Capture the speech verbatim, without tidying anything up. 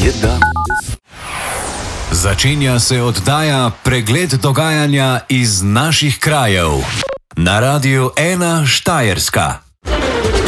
Beseda. Začenja se oddaja Pregled dogajanja iz naših krajev na Radiu ena Štajerska.